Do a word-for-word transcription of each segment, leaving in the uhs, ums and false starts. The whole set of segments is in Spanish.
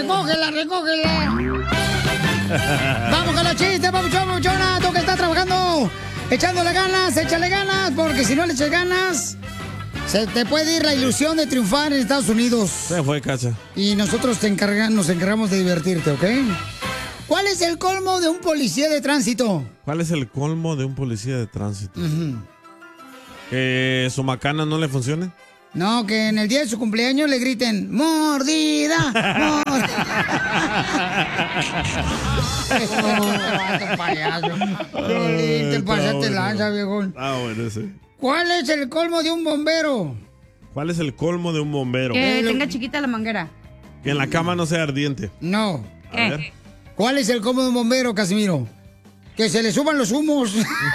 recógela, recógela. Vamos con los chistes, papuchón, papuchona. Tú que estás trabajando, echándole ganas, échale ganas, porque si no le echas ganas, se te puede ir la ilusión de triunfar en Estados Unidos. Se fue, Cacha. Y nosotros te encargan, nos encargamos de divertirte, ¿ok? ¿Cuál es el colmo de un policía de tránsito? ¿Cuál es el colmo de un policía de tránsito? Uh-huh. ¿Que su macana no le funcione? No, que en el día de su cumpleaños le griten ¡Mordida! ¡Mordida! oh, payaso. Violín, te pasaste lanza, viejón. Ah, bueno, sí. ¿Cuál es el colmo de un bombero? ¿Cuál es el colmo de un bombero? Que tenga chiquita la manguera. Que en la cama no sea ardiente. No. A ver. ¿Cuál es el colmo de un bombero, Casimiro? Que se le suban los humos.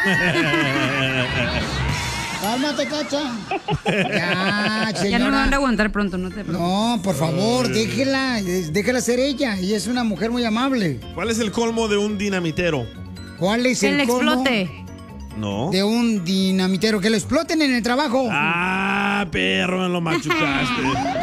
Cálmate, Cacha. Ya, señora. Ya no me van a aguantar pronto, no te preocupes. No, por favor, déjela, déjela ser ella. Ella es una mujer muy amable. ¿Cuál es el colmo de un dinamitero? ¿Cuál es que el le colmo? explote. No. De un dinamitero, que lo exploten en el trabajo. Ah, perro, me lo machucaste.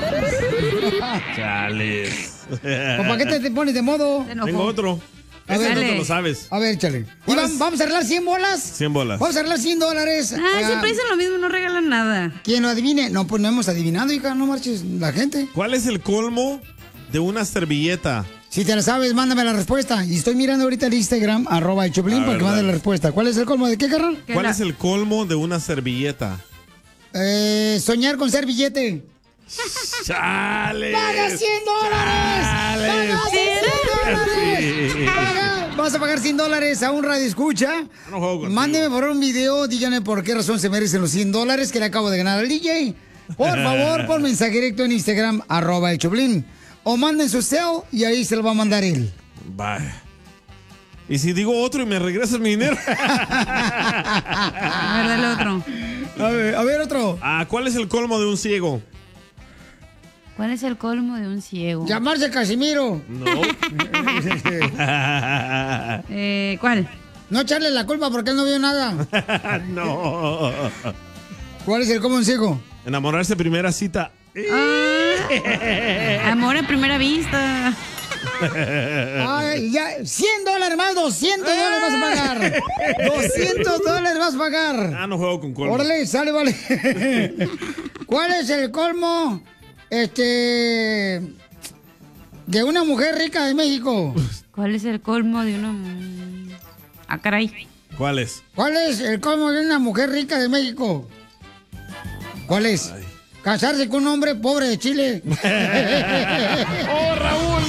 Chales. ¿Para qué te, te pones de modo? Tengo otro. A Ese ver, no te lo sabes. A ver, échale. ¿Y vamos, vamos a arreglar cien bolas? cien bolas. Vamos a arreglar cien dólares. Ah, siempre dicen lo mismo, no regalan nada. ¿Quién lo adivine? No, pues no hemos adivinado, hija, no marches la gente. ¿Cuál es el colmo de una servilleta? Si te la sabes, mándame la respuesta. Y estoy mirando ahorita el Instagram, arroba el Choplin, para que mande la respuesta. ¿Cuál es el colmo de qué, carnal? ¿Cuál es el colmo de una servilleta? Eh, soñar con ser billete. ¡Chales! ¡Paga cien dólares! ¡Chales! ¡Paga cien dólares! Sí. Paga. Vas a pagar cien dólares a un radio escucha. No juego contigo. Mándeme por un video, díganme por qué razón se merecen los cien dólares que le acabo de ganar al D J. Por favor, por mensaje directo en Instagram, arroba el Choplin. O manden su cel y ahí se lo va a mandar él. Vaya. ¿Y si digo otro y me regresas mi dinero? A ver, dale otro. A ver, a ver, otro. Ah, ¿cuál es el colmo de un ciego? ¿Cuál es el colmo de un ciego? Llamarse Casimiro. No. eh, ¿Cuál? No echarle la culpa porque él no vio nada. No. ¿Cuál es el colmo de un ciego? Enamorarse primera cita. Ah, amor en primera vista. Ay, ya, cien dólares más, doscientos dólares vas a pagar. doscientos dólares vas a pagar. Ah, no juego con colmo. Órale, sale, vale. ¿Cuál es el colmo, este, de una mujer rica de México? ¿Cuál es el colmo de una... Ah, caray. ¿Cuál es? ¿Cuál es el colmo de una mujer rica de México? ¿Cuál es? Ay. Casarse con un hombre pobre de Chile. ¡Oh, Raúl!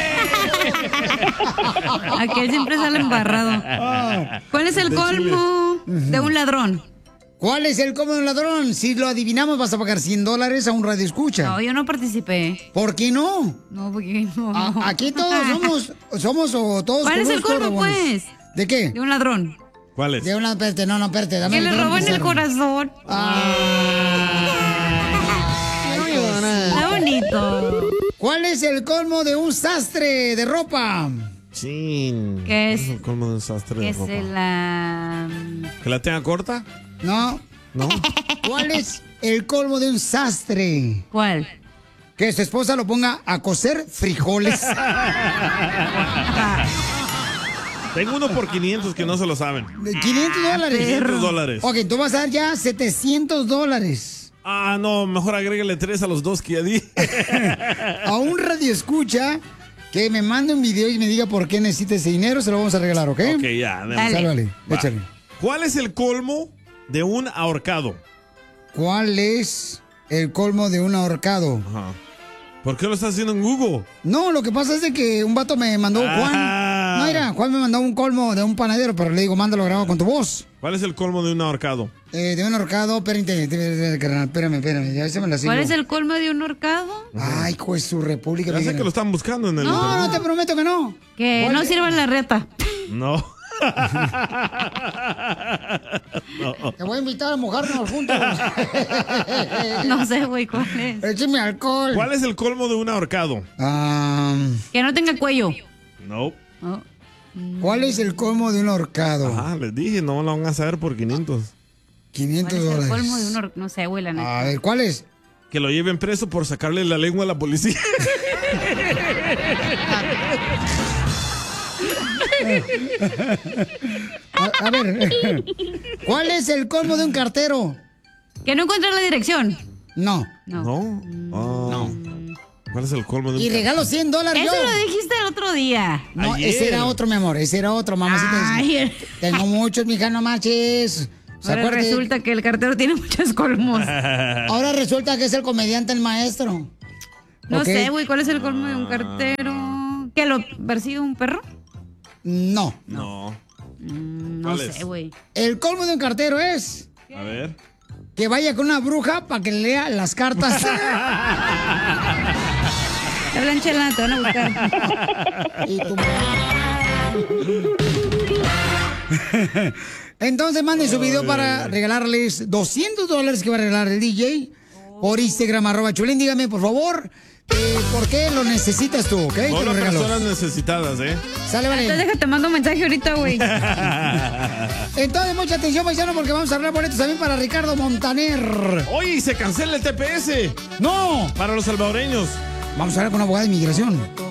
Aquel siempre sale embarrado. Ah. ¿Cuál es el colmo de un ladrón? ¿Cuál es el colmo de un ladrón? Si lo adivinamos vas a pagar cien dólares a un radio escucha. No, yo no participé. ¿Por qué no? No, porque no. A, aquí todos somos, somos o todos. ¿Cuál es el colmo, pues? ¿De qué? De un ladrón. ¿Cuál es? De una, espérate, no, no, espérate. Dame Que le roban el corazón. Ah. Está bonito. ¿Cuál es el colmo de un sastre de ropa? Chin. ¿Qué es? es el colmo de un sastre ¿Qué de es ropa? la...? ¿Que la tenga corta? No. ¿No? ¿Cuál es el colmo de un sastre? ¿Cuál? Que su esposa lo ponga a cocer frijoles. Tengo uno por quinientos que no se lo saben. quinientos dólares. quinientos dólares. Ok, tú vas a dar ya setecientos dólares. Ah, no, mejor agrégale tres a los dos que ya di. A un radio escucha que me mande un video y me diga por qué necesita ese dinero, se lo vamos a regalar, ¿ok? Ok, ya. Dale. Sálvale, Va. échale. ¿Cuál es el colmo de un ahorcado? ¿Cuál es el colmo de un ahorcado? Ajá. ¿Por qué lo estás haciendo en Google? No, lo que pasa es de que un vato me mandó, Ah. Juan. No, mira, Juan me mandó un colmo de un panadero, pero le digo, mándalo grabado con tu voz. ¿Cuál es el colmo de un ahorcado? Eh, de un ahorcado, espérame, espérame, espérame, espérame, ya se me la sigo. ¿Cuál es el colmo de un horcado? Ay, pues su república. Ya sé mexicana. que lo están buscando en el No, internet. no te prometo que no. Que ¿Cuál no es? sirva la reta. No. No. Te voy a invitar a mojarnos juntos. No sé, güey, ¿cuál es? Écheme alcohol. ¿Cuál es el colmo de un ahorcado? Ah, Que no tenga cuello. No. Oh. ¿Cuál es el colmo de un ahorcado? Ajá, les dije, no lo van a saber por quinientos. quinientos ¿Cuál es el dólares. colmo de un horcado? No sé, güey, la neta. A ver, ¿cuál es? Que lo lleven preso por sacarle la lengua a la policía. A, a ver, ¿cuál es el colmo de un cartero? Que no encuentra la dirección. No. No. ¿No? Oh. No. ¿Cuál es el colmo de un Y regalo cien dólares Eso yo. lo dijiste el otro día. No, Ayer. ese era otro, mi amor. Ese era otro, mamacita. Ay. Tengo muchos, mija, no marches. ¿Se Ahora acuerda? resulta que el cartero tiene muchos colmos. Ahora resulta que es el comediante, el maestro. No ¿Ok? sé, güey, ¿cuál es el colmo de un cartero? ¿Que lo persigue un perro? No. No. Mm, no ¿Cuál sé, es? güey. El colmo de un cartero es A ver. que vaya con una bruja para que le lea las cartas. Te hablan, Chela, te van a buscar. Y tu- Entonces manden su video para regalarles doscientos dólares que va a regalar el D J por Instagram, arroba Chulín. Dígame, por favor, eh, ¿por qué lo necesitas tú? ¿Ok? Te Solo lo regalo. personas necesitadas, ¿eh? Sale, vale. Entonces déjate, mando un mensaje ahorita, güey. Entonces, mucha atención, paisano, porque vamos a hablar boletos también para Ricardo Montaner. Oye, y se cancela el T P S ¡No! para los salvadoreños. Vamos a hablar con una abogada de inmigración.